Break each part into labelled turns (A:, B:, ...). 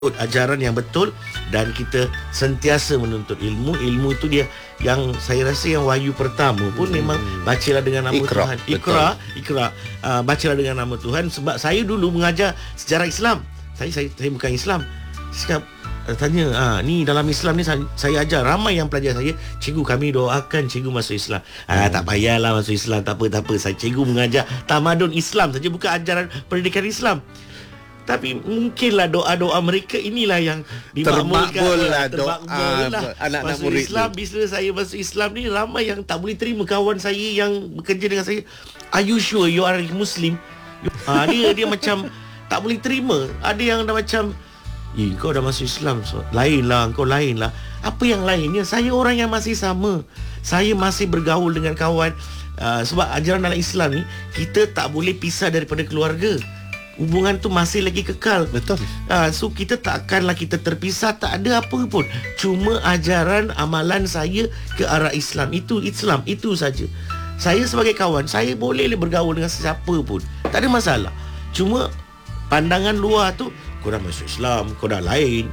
A: ajaran yang betul dan kita sentiasa menuntut ilmu. Ilmu itu dia yang saya rasa yang wahyu pertama pun memang bacalah dengan nama Tuhan. Iqra. Bacalah dengan nama Tuhan. Sebab saya dulu mengajar sejarah Islam. Saya bukan Islam. Saya tanya, ni dalam Islam ni saya ajar ramai yang pelajar saya, cikgu kami doakan cikgu masuk Islam. Tak payahlah masuk Islam, tak apa. Saya cikgu mengajar tamadun Islam saja, bukan ajaran pendidikan Islam. Tapi mungkinlah doa-doa mereka inilah yang dimakmulkan.
B: Termakbul lah anak-anak
A: masuk
B: murid
A: Islam.
B: tu.
A: Bila saya masuk Islam ni, ramai yang tak boleh terima. Kawan saya yang bekerja dengan saya, are you sure you are a Muslim? Dia macam tak boleh terima. Ada yang dah macam, kau dah masuk Islam, so kau lain lah. Apa yang lainnya? Saya orang yang masih sama. Saya masih bergaul dengan kawan. Sebab ajaran dalam Islam ni, kita tak boleh pisah daripada keluarga. Hubungan tu masih lagi kekal.
B: Betul.
A: So kita takkanlah kita terpisah. Tak ada apa pun. Cuma ajaran amalan saya ke arah Islam. Itu Islam, itu saja. Saya sebagai kawan, saya boleh bergaul dengan siapa pun, tak ada masalah. Cuma pandangan luar tu, kau dah masuk Islam, kau dah lain.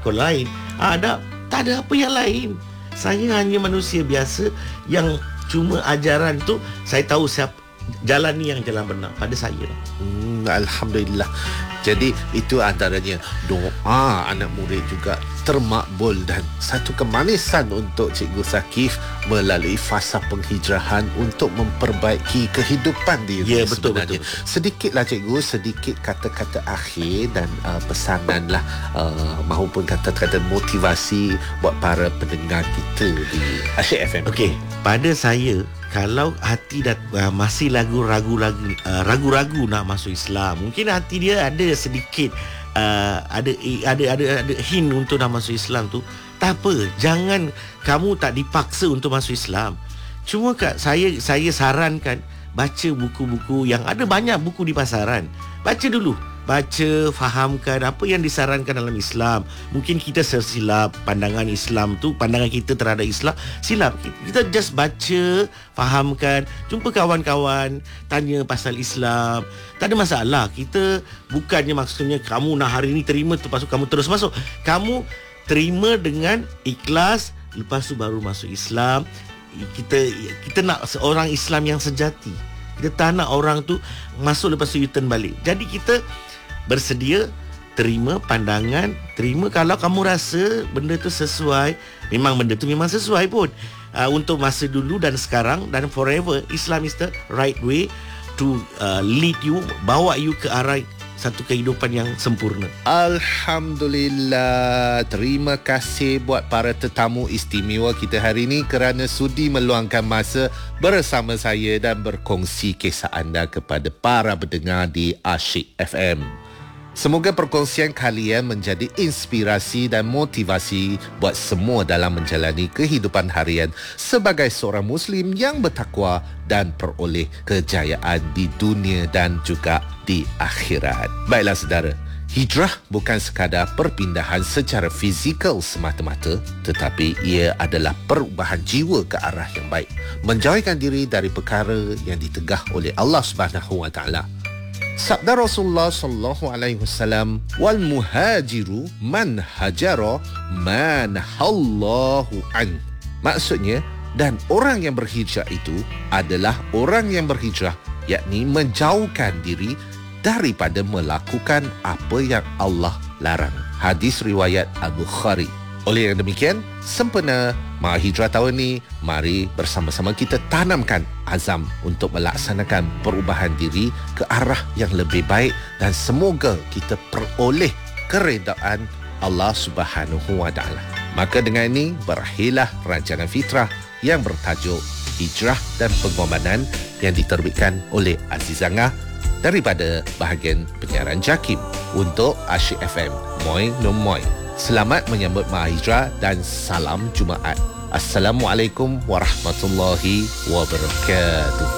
A: Tak ada apa yang lain. Saya hanya manusia biasa yang cuma ajaran tu saya tahu siapa jalan ni yang jalan benar pada saya.
B: Alhamdulillah. Jadi itu antaranya doa anak murid juga termakbul dan satu kemanisan untuk Cikgu Zakif melalui fasa penghijrahan untuk memperbaiki kehidupan diri.
A: Betul.
B: Sedikitlah Cikgu, sedikit kata-kata akhir dan pesanan lah, maupun kata-kata motivasi buat para pendengar kita di Asyik FM.
A: Okey, pada saya, kalau hati masih ragu-ragu nak masuk Islam, mungkin hati dia ada sedikit ada hint untuk nak masuk Islam tu, tak apa, jangan, kamu tak dipaksa untuk masuk Islam. Cuma saya sarankan baca buku-buku yang ada, banyak buku di pasaran. Baca dulu, fahamkan apa yang disarankan dalam Islam. Mungkin kita tersilap pandangan Islam tu, pandangan kita terhadap Islam silap. Kita just baca, fahamkan, jumpa kawan-kawan, tanya pasal Islam. Tak ada masalah. Kita bukannya maksudnya kamu nak hari ni terima, lepas tu kamu terus masuk. Kamu terima dengan ikhlas, lepas tu baru masuk Islam. Kita nak seorang Islam yang sejati. Kita tak nak orang tu masuk lepas tu U-turn balik. Jadi kita bersedia terima pandangan, terima kalau kamu rasa benda tu sesuai. Memang benda tu memang sesuai pun, untuk masa dulu dan sekarang dan forever. Islam is the right way to lead you, bawa you ke arah satu kehidupan yang sempurna.
B: Alhamdulillah. Terima kasih buat para tetamu istimewa kita hari ini kerana sudi meluangkan masa bersama saya dan berkongsi kisah anda kepada para pendengar di Asyik FM. Semoga perkongsian kalian menjadi inspirasi dan motivasi buat semua dalam menjalani kehidupan harian sebagai seorang Muslim yang bertakwa dan peroleh kejayaan di dunia dan juga di akhirat. Baiklah saudara, hijrah bukan sekadar perpindahan secara fizikal semata-mata, tetapi ia adalah perubahan jiwa ke arah yang baik, menjauhkan diri dari perkara yang ditegah oleh Allah Subhanahu Wa Taala. Sabda Rasulullah sallallahu alaihi wasallam, wal muhajiru man hajara man hallahu an. Maksudnya, dan orang yang berhijrah itu adalah orang yang berhijrah, yakni menjauhkan diri daripada melakukan apa yang Allah larang. Hadis riwayat Al-Bukhari. Oleh yang demikian, sempena Mahijrah tahun ni, mari bersama-sama kita tanamkan azam untuk melaksanakan perubahan diri ke arah yang lebih baik dan semoga kita peroleh keredaan Allah Subhanahu Wa Taala. Maka dengan ini berakhirlah rancangan Fitrah yang bertajuk Hijrah dan Pengorbanan yang diterbitkan oleh Aziz Angah daripada bahagian penyiaran JAKIM untuk Asyik FM. Moi no moi. Selamat menyambut Mahijrah dan salam Jumaat. Assalamualaikum warahmatullahi wabarakatuh.